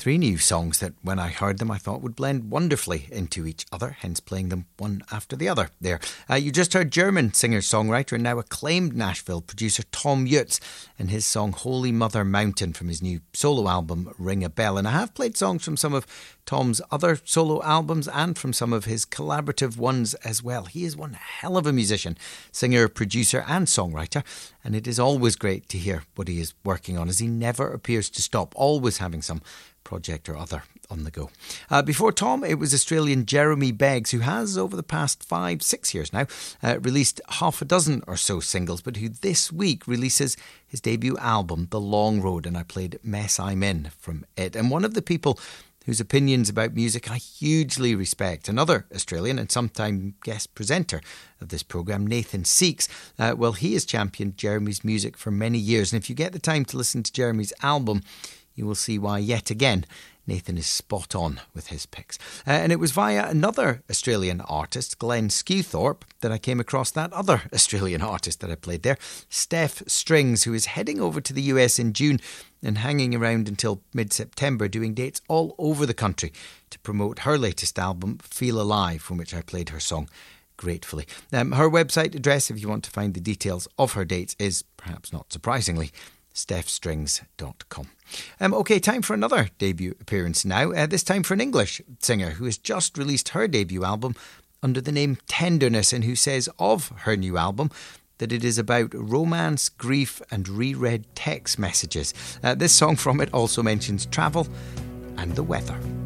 Three new songs that, when I heard them, I thought would blend wonderfully into each other, hence playing them one after the other there. You just heard German singer-songwriter and now acclaimed Nashville producer Tom Utz and his song Holy Mother Mountain from his new solo album Ring a Bell. And I have played songs from some of Tom's other solo albums and from some of his collaborative ones as well. He is one hell of a musician, singer, producer and songwriter, and it is always great to hear what he is working on, as he never appears to stop, always having some project or other on the go. Before Tom, it was Australian Jeremy Beggs, who has, over the past 5-6 years now, released half a dozen or so singles, but who this week releases his debut album, The Long Road, and I played Mess I'm In from it. And one of the people whose opinions about music I hugely respect, another Australian and sometime guest presenter of this programme, Nathan Seeks. Well, he has championed Jeremy's music for many years, and if you get the time to listen to Jeremy's album, you will see why, yet again, Nathan is spot on with his picks. And it was via another Australian artist, Glenn Skewthorpe, that I came across that other Australian artist that I played there, Steph Strings, who is heading over to the US in June and hanging around until mid-September, doing dates all over the country to promote her latest album, Feel Alive, from which I played her song gratefully. Her website address, if you want to find the details of her dates, is, perhaps not surprisingly, stephstrings.com. OK, time for another debut appearance now, this time for an English singer who has just released her debut album under the name Tenderness, and who says of her new album that it is about romance, grief and reread text messages. This song from it also mentions travel and the weather.